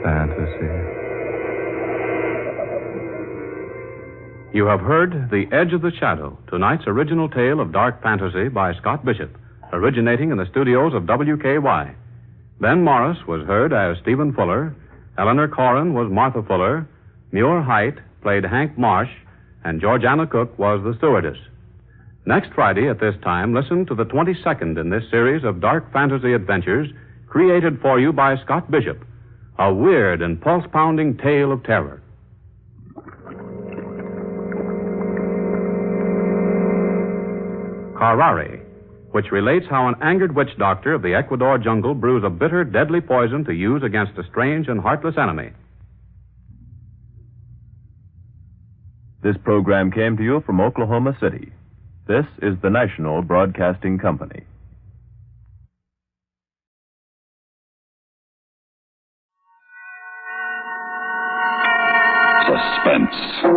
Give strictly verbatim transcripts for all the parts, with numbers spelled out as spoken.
fantasy. You have heard The Edge of the Shadow, tonight's original tale of dark fantasy by Scott Bishop, originating in the studios of W K Y. Ben Morris was heard as Stephen Fuller, Eleanor Corrin was Martha Fuller, Muir Height played Hank Marsh, and Georgiana Cook was the stewardess. Next Friday at this time, listen to the twenty-second in this series of dark fantasy adventures created for you by Scott Bishop, a weird and pulse-pounding tale of terror. Carrari, which relates how an angered witch doctor of the Ecuador jungle brews a bitter, deadly poison to use against a strange and heartless enemy. This program came to you from Oklahoma City. This is the National Broadcasting Company. Suspense.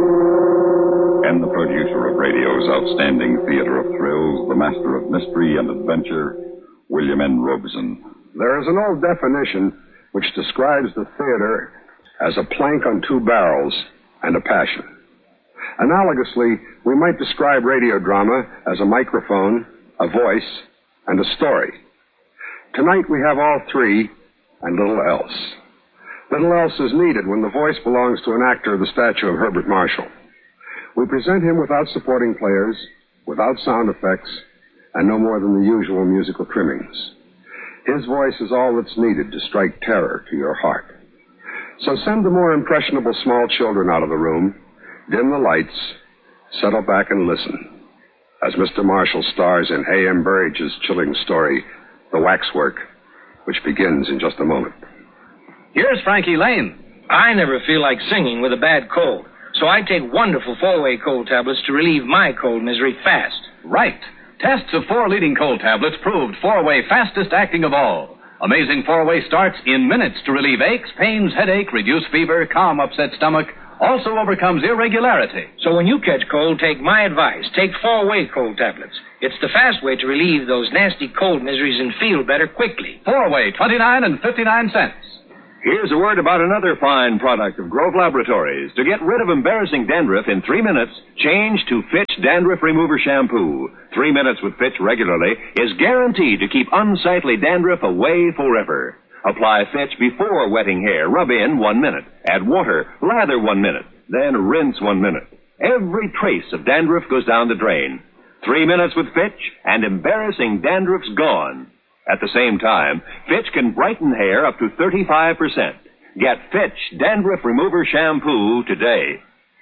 And the producer of radio's outstanding theater of thrills, the master of mystery and adventure, William N. Robeson. There is an old definition which describes the theater as a plank on two barrels and a passion. Analogously, we might describe radio drama as a microphone, a voice, and a story. Tonight we have all three and little else. Little else is needed when the voice belongs to an actor of the stature of Herbert Marshall. We present him without supporting players, without sound effects, and no more than the usual musical trimmings. His voice is all that's needed to strike terror to your heart. So send the more impressionable small children out of the room, dim the lights, settle back and listen, as Mister Marshall stars in A M Burrage's chilling story, The Waxwork, which begins in just a moment. Here's Frankie Lane. I never feel like singing with a bad cold, so I take wonderful four-way cold tablets to relieve my cold misery fast. Right. Tests of four leading cold tablets proved four-way fastest acting of all. Amazing four-way starts in minutes to relieve aches, pains, headache, reduce fever, calm upset stomach, also overcomes irregularity. So when you catch cold, take my advice. Take four-way cold tablets. It's the fast way to relieve those nasty cold miseries and feel better quickly. Four-way, twenty-nine and fifty-nine cents. Here's a word about another fine product of Grove Laboratories. To get rid of embarrassing dandruff in three minutes, change to Fitch Dandruff Remover Shampoo. Three minutes with Fitch regularly is guaranteed to keep unsightly dandruff away forever. Apply Fitch before wetting hair. Rub in one minute. Add water. Lather one minute. Then rinse one minute. Every trace of dandruff goes down the drain. Three minutes with Fitch, and embarrassing dandruff's gone. At the same time, Fitch can brighten hair up to thirty-five percent. Get Fitch Dandruff Remover Shampoo today.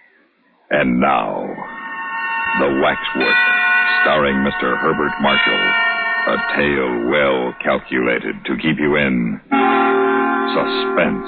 And now, The Waxwork, starring Mister Herbert Marshall. A tale well calculated to keep you in suspense.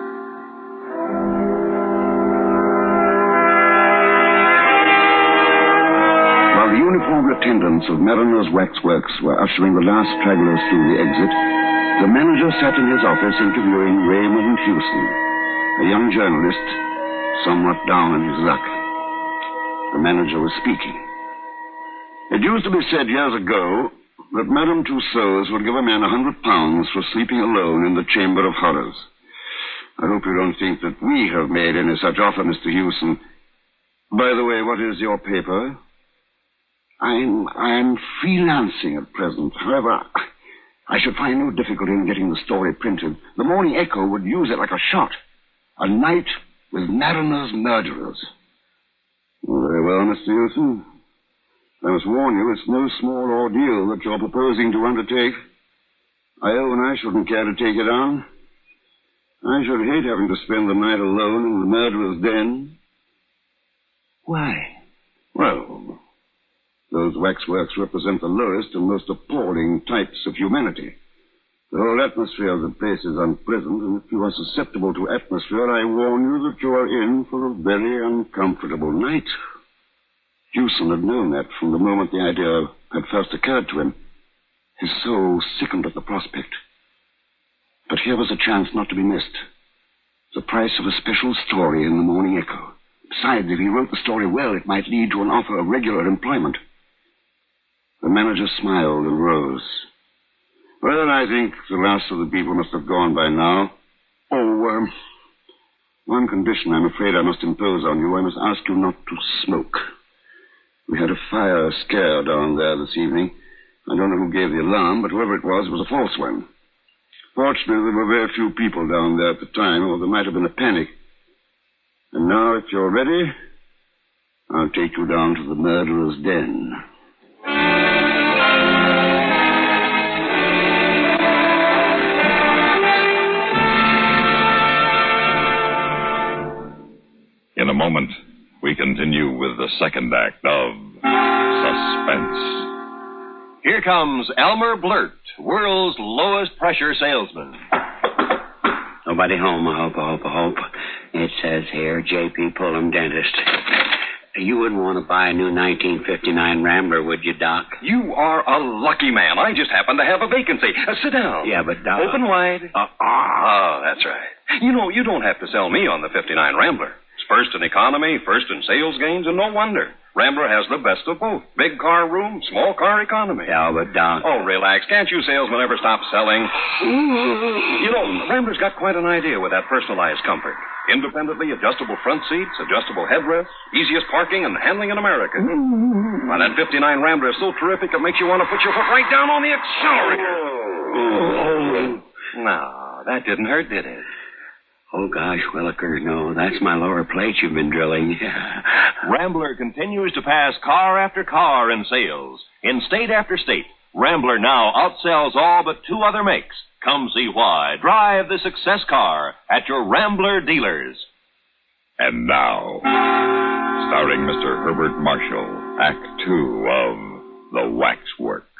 While the uniformed attendants of Mariner's Waxworks were ushering the last stragglers through the exit, the manager sat in his office interviewing Raymond Hewson, a young journalist somewhat down on his luck. The manager was speaking. It used to be said years ago that Madame Tussauds would give a man a hundred pounds for sleeping alone in the Chamber of Horrors. I hope you don't think that we have made any such offer, Mister Hewson. By the way, what is your paper? I'm I'm freelancing at present. However, I should find no difficulty in getting the story printed. The Morning Echo would use it like a shot. A night with Mariner's murderers. Very well, Mister Hewson. I must warn you, it's no small ordeal that you're proposing to undertake. I own I shouldn't care to take it on. I should hate having to spend the night alone in the murderer's den. Why? Well, those waxworks represent the lowest and most appalling types of humanity. The whole atmosphere of the place is unpleasant, and if you are susceptible to atmosphere, I warn you that you are in for a very uncomfortable night. Hewson had known that from the moment the idea had first occurred to him. His soul sickened at the prospect. But here was a chance not to be missed. The price of a special story in the Morning Echo. Besides, if he wrote the story well, it might lead to an offer of regular employment. The manager smiled and rose. Well, I think the last of the people must have gone by now. Oh, um, one condition I'm afraid I must impose on you. I must ask you not to smoke. We had a fire scare down there this evening. I don't know who gave the alarm, but whoever it was, it was a false one. Fortunately, there were very few people down there at the time, or there might have been a panic. And now, if you're ready, I'll take you down to the murderer's den. In a moment, we continue with the second act of Suspense. Here comes Elmer Blurt, world's lowest pressure salesman. Nobody home, I hope, I hope, I hope. It says here, J P Pullum, dentist. You wouldn't want to buy a new nineteen fifty-nine Rambler, would you, Doc? You are a lucky man. I just happen to have a vacancy. Uh, sit down. Yeah, but, Doc... Open wide. Uh, oh, that's right. You know, you don't have to sell me on the fifty-nine Rambler. It's first in economy, first in sales gains, and no wonder. Rambler has the best of both. Big car room, small car economy. Yeah, but, Doc... Oh, relax. Can't you salesmen ever stop selling? You know, Rambler's got quite an idea with that personalized comfort. Independently adjustable front seats, adjustable headrests, easiest parking and handling in America. Why, that fifty-nine Rambler is so terrific it makes you want to put your foot right down on the accelerator. Oh. No, that didn't hurt, did it? Oh, gosh, Williker, no, that's my lower plate you've been drilling. Rambler continues to pass car after car in sales. In state after state, Rambler now outsells all but two other makes. Come see why. Drive the success car at your Rambler dealers. And now, starring Mister Herbert Marshall, Act Two of The Waxworks.